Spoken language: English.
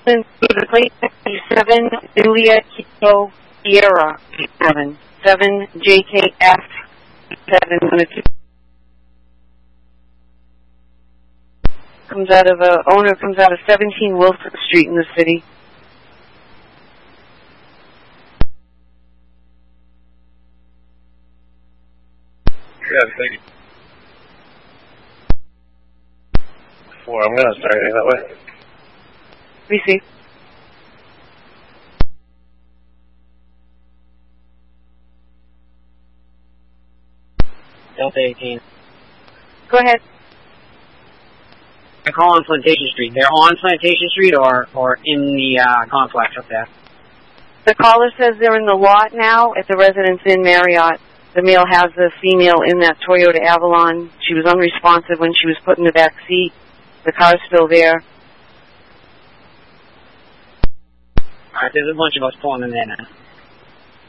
The plate 7 Julia Kilo Sierra 7 JKF 7 comes out of owner comes out of 17 Wilson Street in the city. Yeah, thank you. 4, I'm going to start heading that way. Receive. Delta 18. Go ahead. I call on Plantation Street. They're on Plantation Street or in the complex up there? The caller says they're in the lot now at the Residence Inn Marriott. The male has the female in that Toyota Avalon. She was unresponsive when she was put in the back seat. The car's still there. Alright, there's a bunch of us pulling in there now.